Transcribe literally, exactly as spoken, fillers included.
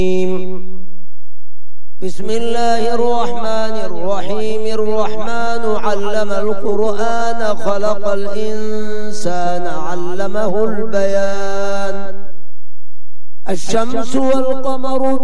بسم الله الرحمن الرحيم. الرحمن علم القرآن خلق الإنسان علمه البيان. الشمس والقمر